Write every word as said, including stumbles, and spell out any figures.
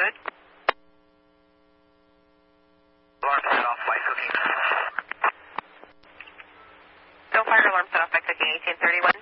good. Alarm set off by cooking. Still fire alarm set off by cooking, eighteen thirty-one.